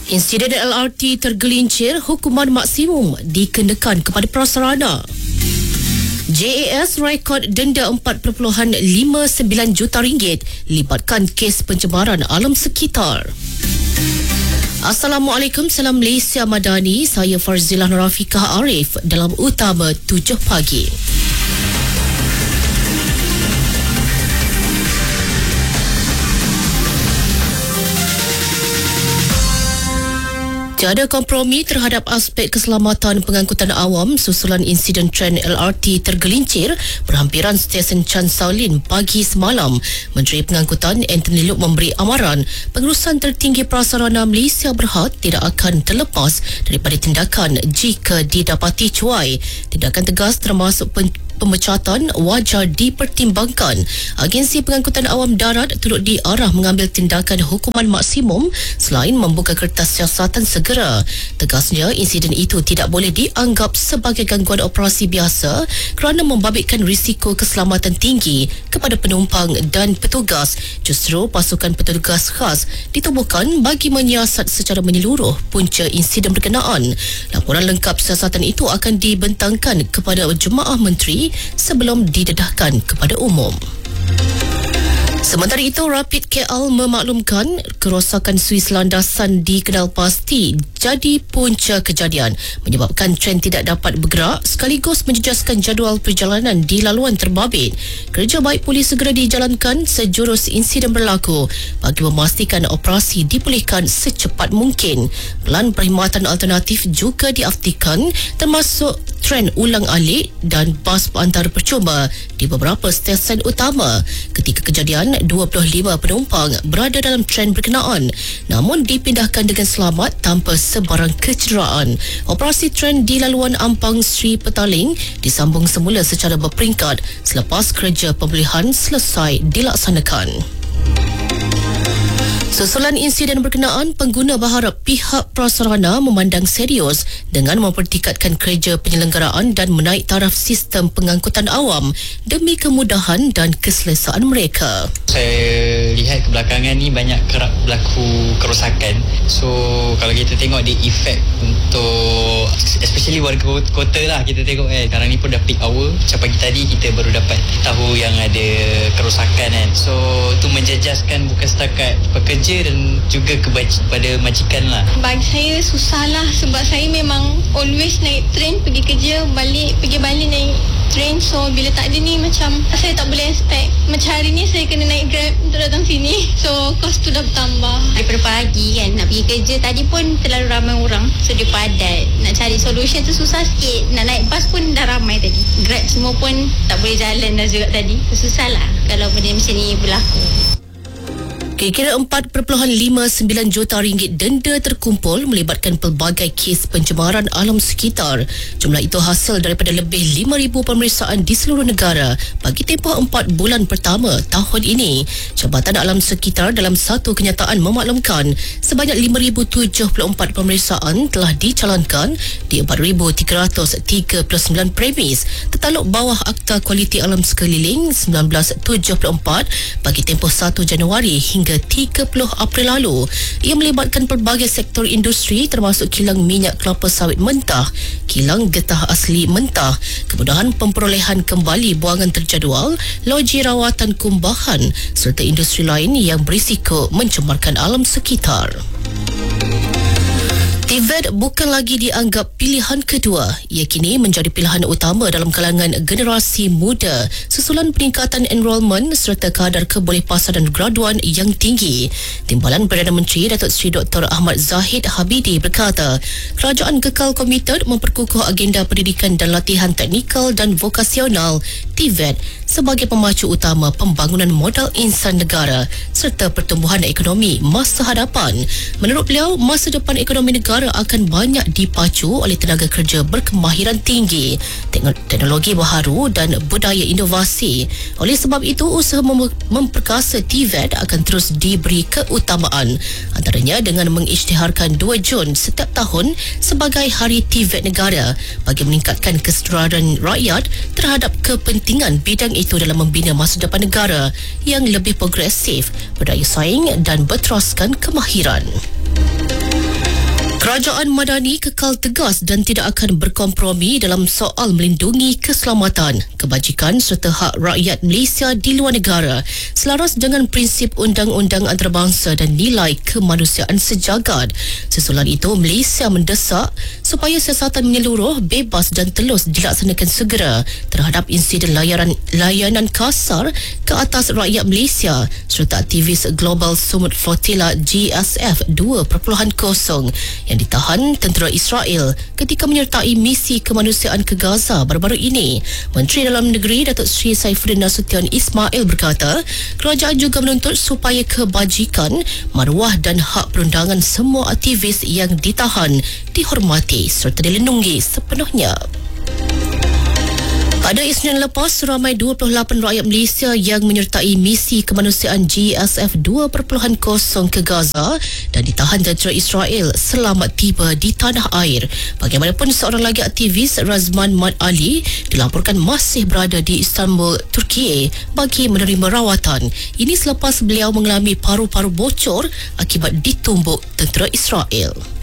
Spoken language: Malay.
Insiden LRT tergelincir, hukuman maksimum dikenakan kepada prasarana. JAS rekod denda RM4.59 juta libatkan kes pencemaran alam sekitar. Assalamualaikum, salam Malaysia Madani. Saya Farzilah Rafiqah Arif dalam Utama 7 Pagi. Tiada kompromi terhadap aspek keselamatan pengangkutan awam susulan insiden tren LRT tergelincir berhampiran stesen Chan Shaolin pagi semalam. Menteri Pengangkutan Anthony Loke memberi amaran pengurusan tertinggi prasarana Malaysia Berhad tidak akan terlepas daripada tindakan jika didapati cuai. Tindakan tegas termasuk pemecatan wajar dipertimbangkan. Agensi Pengangkutan Awam Darat turut diarah mengambil tindakan hukuman maksimum selain membuka kertas siasatan segera. Tegasnya, insiden itu tidak boleh dianggap sebagai gangguan operasi biasa kerana membabitkan risiko keselamatan tinggi kepada penumpang dan petugas. Justru pasukan petugas khas ditubuhkan bagi menyiasat secara menyeluruh punca insiden berkenaan. Laporan lengkap siasatan itu akan dibentangkan kepada jemaah menteri sebelum didedahkan kepada umum. Sementara itu, Rapid KL memaklumkan kerosakan suis landasan dikenal pasti jadi punca kejadian menyebabkan tren tidak dapat bergerak sekaligus menjejaskan jadual perjalanan di laluan terbabit. Kerja baik polis segera dijalankan sejurus insiden berlaku bagi memastikan operasi dipulihkan secepat mungkin. Pelan perkhidmatan alternatif juga diaktifkan termasuk tren ulang alik dan bas antara percuma di beberapa stesen utama. Ketika kejadian, 25 penumpang berada dalam tren berkenaan namun dipindahkan dengan selamat tanpa sebarang kecederaan. Operasi tren di laluan Ampang Sri Petaling disambung semula secara berperingkat selepas kerja pemulihan selesai dilaksanakan. Susulan insiden berkenaan, pengguna berharap pihak prasarana memandang serius dengan mempertingkatkan kerja penyelenggaraan dan menaik taraf sistem pengangkutan awam demi kemudahan dan keselesaan mereka. Saya lihat kebelakangan ni banyak kerap berlaku kerosakan. So kalau kita tengok dia efek untuk especially warga kota lah, kita tengok sekarang ni pun dah peak hour. Macam pagi tadi kita baru dapat tahu yang ada kerosakan kan. So tu menjejaskan bukan setakat pekerja dan juga kepada majikan lah. Bagi saya susah lah sebab saya memang always naik train pergi kerja, pergi balik naik train. So bila tak ada ni macam saya tak boleh expect. Macam hari ni saya kena naik Grab untuk datang sini. So kos tu dah bertambah. Daripada pagi kan nak pergi kerja, tadi pun terlalu ramai orang. So dia padat. Nak cari solution tu susah sikit. Nak naik bas pun dah ramai tadi. Grab semua pun tak boleh jalan dah juga tadi. So susah lah kalau benda macam ni berlaku. Kira-kira RM4.59 juta denda terkumpul melibatkan pelbagai kes pencemaran alam sekitar. Jumlah itu hasil daripada lebih 5,000 pemeriksaan di seluruh negara bagi tempoh 4 bulan pertama tahun ini. Jabatan Alam Sekitar dalam satu kenyataan memaklumkan sebanyak 5,074 pemeriksaan telah dijalankan di 4,339 premis tertaluk bawah Akta Kualiti Alam Sekeliling 1974 bagi tempoh 1 Januari hingga 30 April lalu. Ia melibatkan pelbagai sektor industri termasuk kilang minyak kelapa sawit mentah, kilang getah asli mentah, kemudahan pemperolehan kembali buangan terjadual, loji rawatan kumbahan serta industri lain yang berisiko mencemarkan alam sekitar. TVET bukan lagi dianggap pilihan kedua. Ia kini menjadi pilihan utama dalam kalangan generasi muda susulan peningkatan enrolment serta kadar kebolehpasan dan graduan yang tinggi. Timbalan Perdana Menteri Datuk Seri Dr. Ahmad Zahid Habidi berkata, kerajaan kekal komited memperkukuh agenda pendidikan dan latihan teknikal dan vokasional TVET sebagai pemacu utama pembangunan modal insan negara serta pertumbuhan ekonomi masa hadapan. Menurut beliau, masa depan ekonomi negara akan banyak dipacu oleh tenaga kerja berkemahiran tinggi, teknologi baharu dan budaya inovasi. Oleh sebab itu, usaha memperkasa TVET akan terus diberi keutamaan, antaranya dengan mengisytiharkan 2 Jun setiap tahun sebagai Hari TVET Negara bagi meningkatkan kesedaran rakyat terhadap kepentingan bidang itu dalam membina masa depan negara yang lebih progresif, berdaya saing dan berteraskan kemahiran. Kerajaan Madani kekal tegas dan tidak akan berkompromi dalam soal melindungi keselamatan, kebajikan serta hak rakyat Malaysia di luar negara selaras dengan prinsip undang-undang antarabangsa dan nilai kemanusiaan sejagat. Susulan itu, Malaysia mendesak supaya siasatan menyeluruh, bebas dan telus dilaksanakan segera terhadap insiden layanan kasar ke atas rakyat Malaysia serta aktivis Global Sumut Flotilla GSF 2.0 yang ditahan tentera Israel ketika menyertai misi kemanusiaan ke Gaza baru-baru ini. Menteri Dalam Negeri Datuk Seri Saifuddin Nasution Ismail berkata, kerajaan juga menuntut supaya kebajikan, maruah dan hak perundangan semua aktivis yang ditahan dihormati serta dilindungi sepenuhnya. Pada Isnin lepas, ramai 28 rakyat Malaysia yang menyertai misi kemanusiaan GSF 2.0 ke Gaza dan ditahan tentera Israel selamat tiba di tanah air. Bagaimanapun, seorang lagi aktivis, Razman Mat Ali, dilaporkan masih berada di Istanbul, Turki bagi menerima rawatan. Ini selepas beliau mengalami paru-paru bocor akibat ditumbuk tentera Israel.